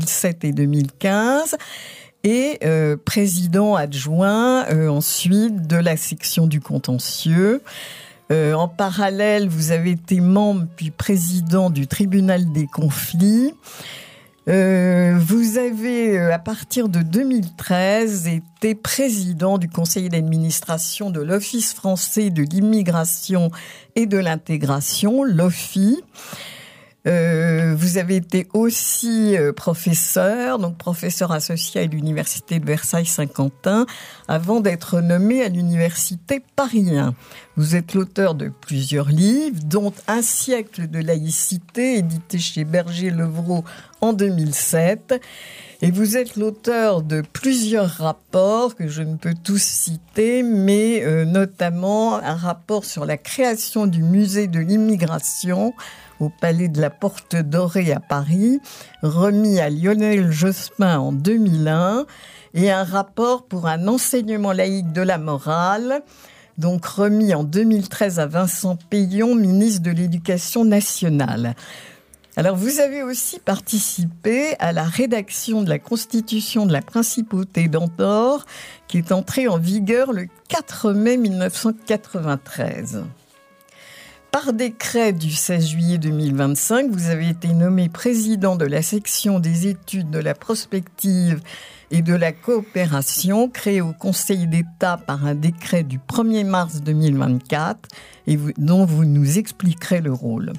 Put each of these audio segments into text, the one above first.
2007 et 2015. Et président adjoint ensuite de la section du contentieux. En parallèle, vous avez été membre puis président du tribunal des conflits. Vous avez, à partir de 2013, été président du conseil d'administration de l'Office français de l'immigration et de l'intégration, l'OFII. Vous avez été aussi professeur, donc professeur associé à l'université de Versailles-Saint-Quentin, avant d'être nommé à l'université Paris 1. Vous êtes l'auteur de plusieurs livres, dont Un siècle de laïcité, édité chez Berger-Levrault en 2007. Et vous êtes l'auteur de plusieurs rapports que je ne peux tous citer, mais notamment un rapport sur la création du musée de l'immigration au Palais de la Porte Dorée à Paris, remis à Lionel Jospin en 2001, et un rapport pour un enseignement laïque de la morale, donc remis en 2013 à Vincent Peillon, ministre de l'Éducation nationale. Alors, vous avez aussi participé à la rédaction de la Constitution de la Principauté d'Andorre, qui est entrée en vigueur le 4 mai 1993. Par décret du 16 juillet 2025, vous avez été nommé président de la section des études de la prospective et de la coopération, créée au Conseil d'État par un décret du 1er mars 2024, et dont vous nous expliquerez le rôle.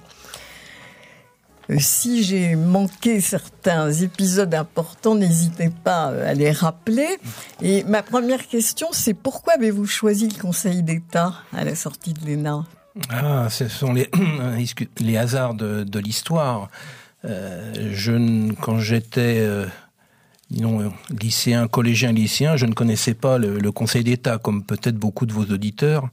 Si j'ai manqué certains épisodes importants, n'hésitez pas à les rappeler. Et ma première question, c'est pourquoi avez-vous choisi le Conseil d'État à la sortie de l'ENA ? Ce sont les hasards de l'histoire. Quand j'étais lycéen, collégien-lycéen, je ne connaissais pas le Conseil d'État, comme peut-être beaucoup de vos auditeurs.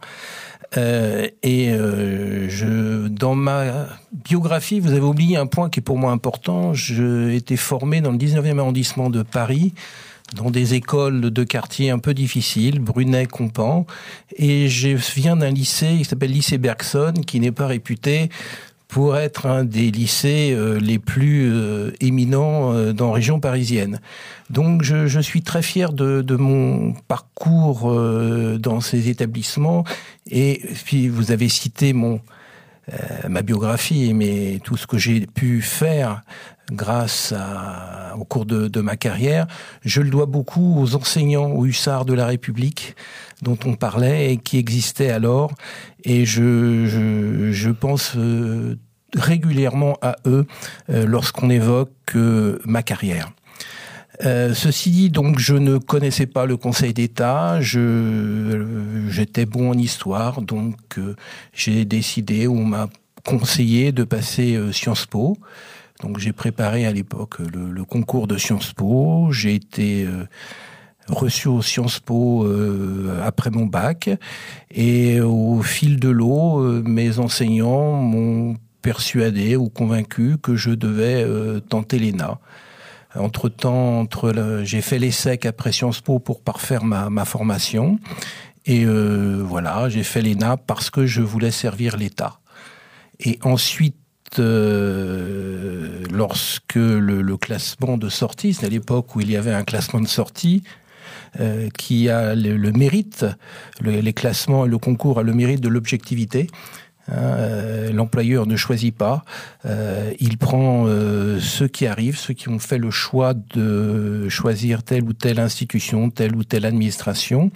Dans ma biographie, vous avez oublié un point qui est pour moi important. J'ai été formé dans le 19e arrondissement de Paris, dans des écoles de quartier un peu difficiles, Brunet, Compan, et je viens d'un lycée qui s'appelle lycée Bergson, qui n'est pas réputé pour être un des lycées les plus éminents dans la région parisienne. Donc je suis très fier de mon parcours dans ces établissements, et puis vous avez cité ma biographie, mais tout ce que j'ai pu faire au cours de ma carrière, je le dois beaucoup aux enseignants, aux hussards de la République dont on parlait et qui existaient alors, et je pense régulièrement à eux lorsqu'on évoque ma carrière. Ceci dit, donc, je ne connaissais pas le Conseil d'État, j'étais bon en histoire, donc j'ai décidé, on m'a conseillé de passer Sciences Po. Donc j'ai préparé à l'époque le concours de Sciences Po, j'ai été reçu aux Sciences Po après mon bac, et au fil de l'eau, mes enseignants m'ont persuadé ou convaincu que je devais tenter l'ENA. Entre-temps, j'ai fait l'ESSEC après Sciences Po pour parfaire ma formation, et j'ai fait l'ENA parce que je voulais servir l'État. Et ensuite, lorsque le classement de sortie, c'est à l'époque où il y avait un classement de sortie qui a le mérite, les classements et le concours a le mérite de l'objectivité. L'employeur ne choisit pas, il prend ceux qui arrivent, ceux qui ont fait le choix de choisir telle ou telle institution, telle ou telle administration.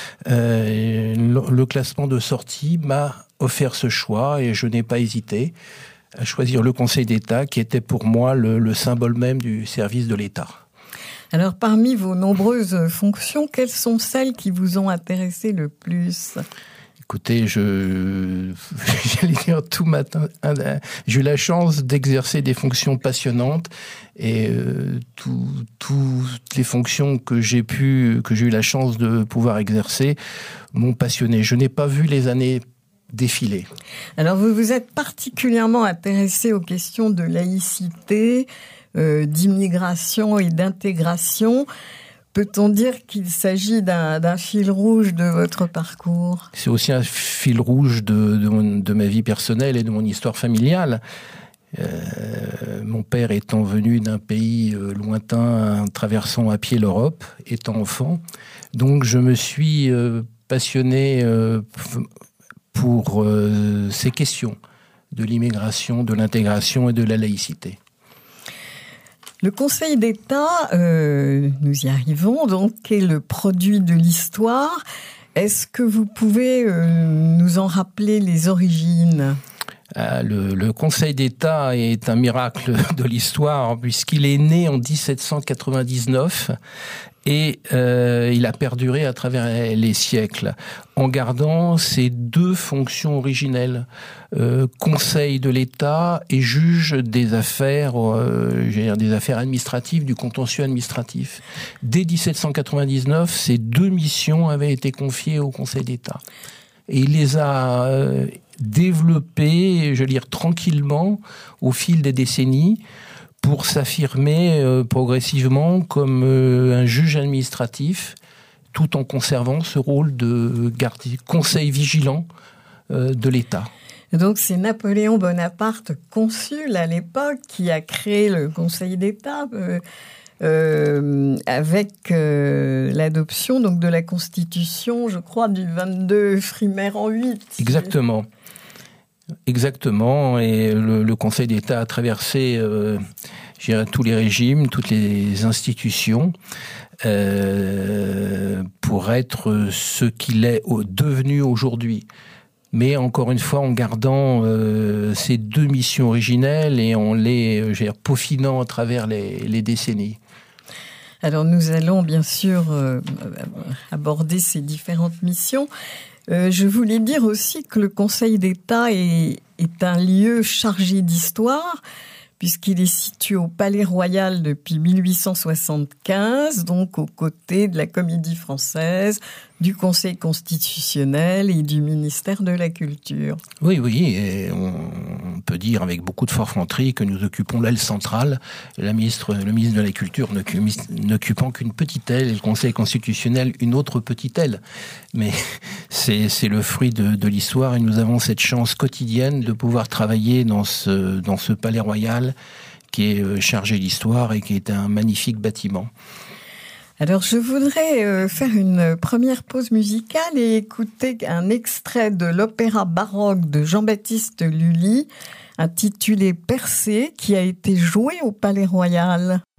Le classement de sortie m'a offert ce choix, et je n'ai pas hésité à choisir le Conseil d'État, qui était pour moi le symbole même du service de l'État. Alors, parmi vos nombreuses fonctions, quelles sont celles qui vous ont intéressé le plus ? Écoutez, j'allais dire tout matin, j'ai eu la chance d'exercer des fonctions passionnantes, et toutes les fonctions que j'ai eu la chance de pouvoir exercer m'ont passionné. Je n'ai pas vu les années défiler. Alors, vous vous êtes particulièrement intéressé aux questions de laïcité, d'immigration et d'intégration. Peut-on dire qu'il s'agit d'un fil rouge de votre parcours ? C'est aussi un fil rouge de ma vie personnelle et de mon histoire familiale. Mon père étant venu d'un pays lointain, traversant à pied l'Europe, étant enfant. Donc je me suis passionné pour ces questions de l'immigration, de l'intégration et de la laïcité. Le Conseil d'État, nous y arrivons, donc, est le produit de l'histoire. Est-ce que vous pouvez nous en rappeler les origines ? Le Conseil d'État est un miracle de l'histoire puisqu'il est né en 1799 et il a perduré à travers les siècles en gardant ses deux fonctions originelles, Conseil de l'État et juge des affaires, des affaires administratives, du contentieux administratif. Dès 1799, ces deux missions avaient été confiées au Conseil d'État. Et il les a développées, je veux dire, tranquillement au fil des décennies pour s'affirmer progressivement comme un juge administratif, tout en conservant ce rôle de conseil vigilant de l'État. Donc c'est Napoléon Bonaparte, consul à l'époque, qui a créé le Conseil d'État avec l'adoption donc de la Constitution, je crois, du 22 Frimaire en 8. Exactement. Exactement. Et le Conseil d'État a traversé tous les régimes, toutes les institutions pour être ce qu'il est devenu aujourd'hui. Mais encore une fois, en gardant ces deux missions originelles et en les peaufinant à travers les décennies. Alors nous allons bien sûr aborder ces différentes missions. Je voulais dire aussi que le Conseil d'État est un lieu chargé d'histoire, puisqu'il est situé au Palais Royal depuis 1875, donc aux côtés de la Comédie Française, du Conseil constitutionnel et du ministère de la Culture. Oui, et on peut dire avec beaucoup de forfanterie que nous occupons l'aile centrale, le ministre de la Culture n'occupant qu'une petite aile et le Conseil constitutionnel une autre petite aile. Mais c'est le fruit de l'histoire et nous avons cette chance quotidienne de pouvoir travailler dans ce Palais Royal qui est chargé d'histoire et qui est un magnifique bâtiment. Alors, je voudrais faire une première pause musicale et écouter un extrait de l'opéra baroque de Jean-Baptiste Lully, intitulé Persée, qui a été joué au Palais Royal.